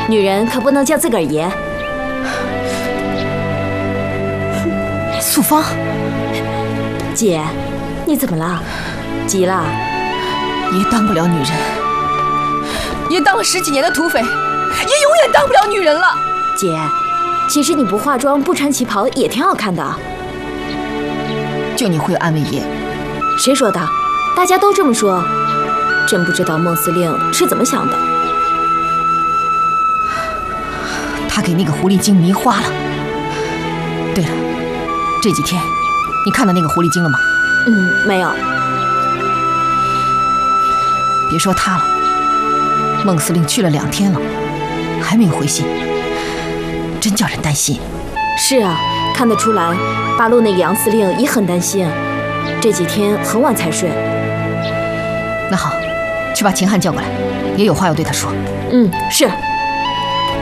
女人可不能叫自个儿爷。 素芳， 姐，你怎么了？急了？ 爷当不了女人，爷当了10几年的土匪，爷永远当不了女人了。 姐，其实你不化妆不穿旗袍也挺好看的。 就你会安慰爷？ 谁说的？大家都这么说。真不知道孟司令是怎么想的。 他给那个狐狸精迷花了。对了，这几天你看到那个狐狸精了吗？ 没有。 别说他了，孟司令去了2天了，还没有回信，真叫人担心。 是啊，看得出来，八路那个杨司令也很担心，这几天很晚才睡。 那好，去把秦汉叫过来，也有话要对他说。 是。